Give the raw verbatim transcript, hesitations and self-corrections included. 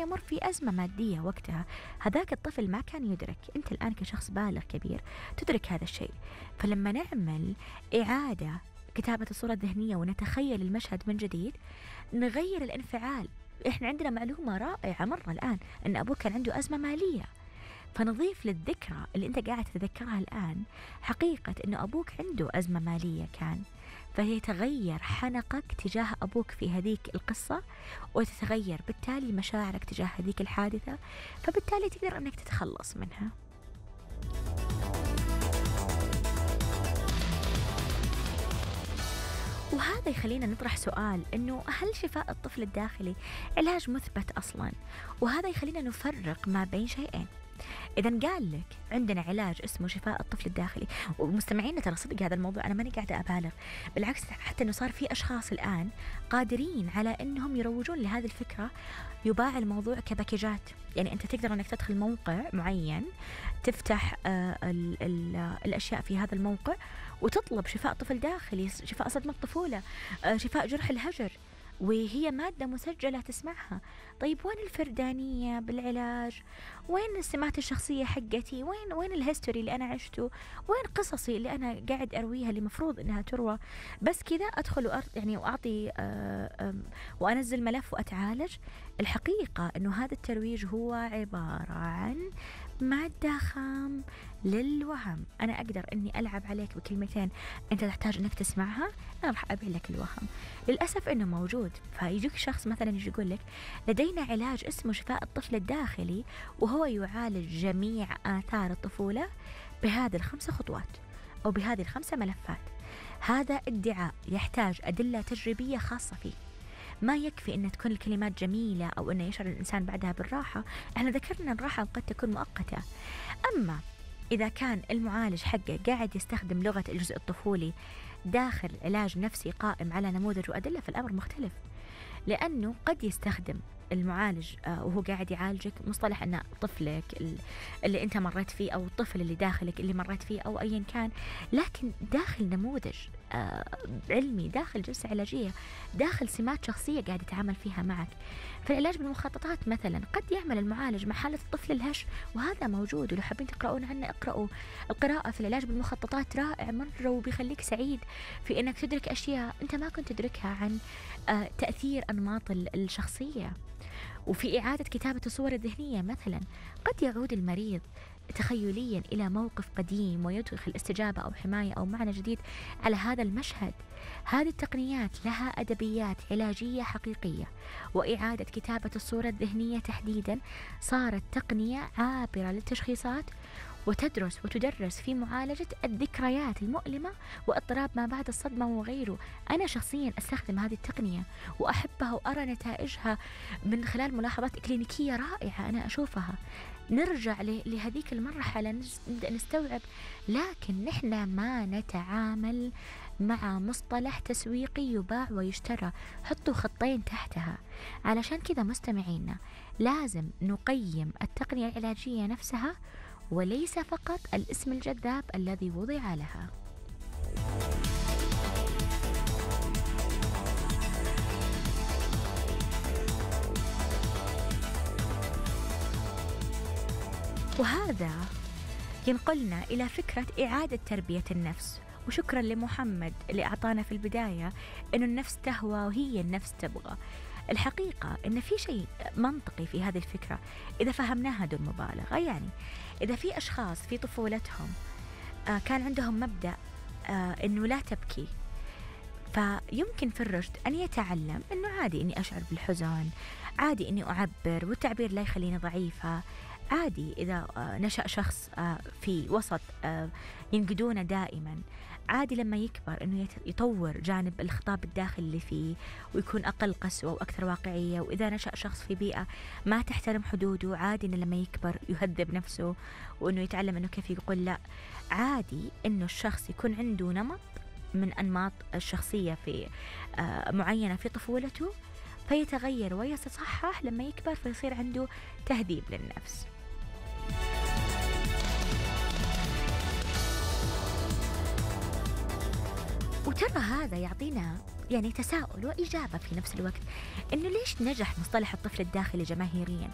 يمر في أزمة مادية وقتها، هذاك الطفل ما كان يدرك. أنت الآن كشخص بالغ كبير تدرك هذا الشيء. فلما نعمل إعادة كتابة الصورة الذهنية ونتخيل المشهد من جديد نغير الانفعال. إحنا عندنا معلومة رائعة مرة الآن أن أبوك كان عنده أزمة مالية، فنضيف للذكرى اللي أنت قاعد تتذكرها الآن حقيقة أنه أبوك عنده أزمة مالية كان، فيتغير حنقك تجاه أبوك في هذيك القصة، وتتغير بالتالي مشاعرك تجاه هذيك الحادثة، فبالتالي تقدر أنك تتخلص منها. وهذا يخلينا نطرح سؤال أنه هل شفاء الطفل الداخلي علاج مثبت أصلا؟ وهذا يخلينا نفرق ما بين شيئين. إذا قال لك عندنا علاج اسمه شفاء الطفل الداخلي، ومستمعينا ترى صدق هذا الموضوع أنا ماني قاعدة أبالغ، بالعكس حتى أنه صار في أشخاص الآن قادرين على أنهم يروجون لهذه الفكرة، يباع الموضوع كباكيجات. يعني أنت تقدر أنك تدخل موقع معين، تفتح آه ال ال الأشياء في هذا الموقع وتطلب شفاء طفل داخلي، شفاء صدمة الطفولة، آه شفاء جرح الهجر، وهي مادة مسجلة تسمعها. طيب وين الفردانية بالعلاج؟ وين السمات الشخصية حقتي؟ وين وين الهيستوري اللي أنا عشته؟ وين قصصي اللي أنا قاعد أرويها اللي مفروض إنها تروى؟ بس كذا أدخل وأر يعني وأعطي آه وأنزل ملف وأتعالج. الحقيقة إنه هذا الترويج هو عبارة عن مادة خام للوهم. أنا أقدر أني ألعب عليك بكلمتين أنت تحتاج أنك تسمعها، أنا راح أبيع لك الوهم. للأسف أنه موجود. فيجيك شخص مثلا يجي يقول لك لدينا علاج اسمه شفاء الطفل الداخلي، وهو يعالج جميع آثار الطفولة بهذه الخمسة خطوات أو بهذه الخمسة ملفات. هذا ادعاء يحتاج أدلة تجريبية خاصة فيه. ما يكفي أن تكون الكلمات جميلة أو أن يشعر الإنسان بعدها بالراحة. احنا ذكرنا الراحة قد تكون مؤقتة. أما إذا كان المعالج حقه قاعد يستخدم لغة الجزء الطفولي داخل علاج نفسي قائم على نموذج وأدلة، فالأمر مختلف. لأنه قد يستخدم المعالج وهو قاعد يعالجك مصطلح أن طفلك اللي أنت مريت فيه أو الطفل اللي داخلك اللي مريت فيه أو أيا كان، لكن داخل نموذج علمي، داخل جلسة علاجية، داخل سمات شخصية قاعد يتعامل فيها معك. فالعلاج بالمخططات مثلا قد يعمل المعالج مع حالة الطفل الهش، وهذا موجود، ولو حابين تقرؤون عنه اقرأوا. القراءة في العلاج بالمخططات رائع مرة، وبيخليك سعيد في أنك تدرك أشياء أنت ما كنت تدركها عن تأثير أنماط الشخصية. وفي إعادة كتابة الصور الذهنية مثلا قد يعود المريض تخيليا إلى موقف قديم ويدخل استجابة أو حماية أو معنى جديد على هذا المشهد. هذه التقنيات لها أدبيات علاجية حقيقية، وإعادة كتابة الصورة الذهنية تحديدا صارت تقنية عابرة للتشخيصات، وتدرس وتدرس في معالجة الذكريات المؤلمة واضطراب ما بعد الصدمة وغيره. أنا شخصيا أستخدم هذه التقنية وأحبها وأرى نتائجها من خلال ملاحظات إكلينيكية رائعة أنا أشوفها. نرجع لهذيك المرحلة نبدأ نستوعب، لكن نحن ما نتعامل مع مصطلح تسويقي يباع ويشترى. حطوا خطين تحتها. علشان كذا مستمعينا لازم نقيم التقنية العلاجية نفسها وليس فقط الاسم الجذاب الذي وضع لها. وهذا ينقلنا إلى فكرة إعادة تربية النفس. وشكرا لمحمد اللي أعطانا في البداية أنه النفس تهوى وهي النفس تبغى. الحقيقة أن في شيء منطقي في هذه الفكرة إذا فهمناها دون مبالغة. يعني إذا في أشخاص في طفولتهم آه كان عندهم مبدأ آه أنه لا تبكي، فيمكن في الرشد أن يتعلم أنه عادي أني أشعر بالحزن، عادي أني أعبر والتعبير لا يخليني ضعيفة، عادي إذا نشأ شخص في وسط ينقدونه دائما، عادي لما يكبر أنه يطور جانب الخطاب الداخلي اللي فيه ويكون أقل قسوة وأكثر واقعية. وإذا نشأ شخص في بيئة ما تحترم حدوده، عادي أنه لما يكبر يهذب نفسه وأنه يتعلم أنه كيف يقول لا. عادي أنه الشخص يكون عنده نمط من أنماط الشخصية في معينة في طفولته فيتغير ويتصحح لما يكبر، فيصير عنده تهذيب للنفس. وترى هذا يعطينا يعني تساؤل وإجابة في نفس الوقت، إنه ليش نجح مصطلح الطفل الداخلي جماهيريا؟